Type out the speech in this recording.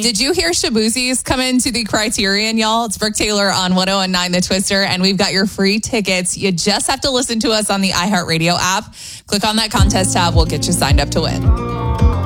Did you hear Shaboozie's coming to the Criterion, y'all? It's Brooke Taylor on 101.9 The Twister, and we've got your free tickets. You just have to listen to us on the iHeartRadio app. Click on that contest tab. We'll get you signed up to win.